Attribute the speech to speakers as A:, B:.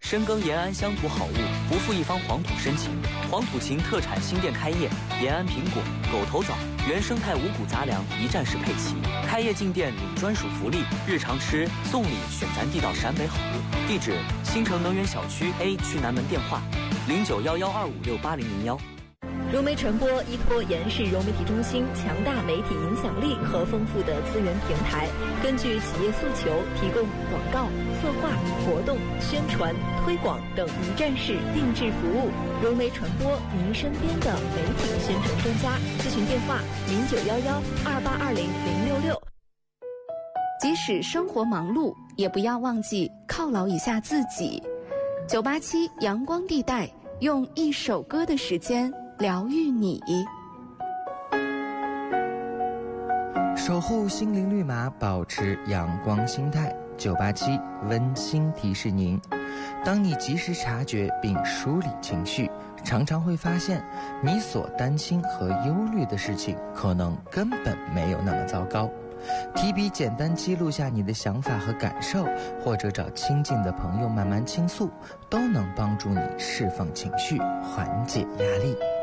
A: 深耕延安乡土好物，不负一方黄土深情。黄土情特产新店开业，延安苹果、狗头枣、原生态五谷杂粮一站式配齐。开业进店领专属福利，日常吃送礼选咱地道陕北好物。地址：新城能源小区 A 区南门，电话0911256800。
B: 融媒传播依托延安市融媒体中心强大媒体影响力和丰富的资源平台，根据企业诉求，提供广告、策划、活动、宣传、推广等一站式定制服务。融媒传播，您身边的媒体宣传专家。咨询电话0911282066。
C: 即使生活忙碌，也不要忘记犒劳一下自己。987阳光地带，用一首歌的时间疗愈你，
D: 守护心灵绿码，保持阳光心态。987温馨提示您：当你及时察觉并梳理情绪，常常会发现你所担心和忧虑的事情可能根本没有那么糟糕。提笔简单记录下你的想法和感受，或者找亲近的朋友慢慢倾诉，都能帮助你释放情绪，缓解压力。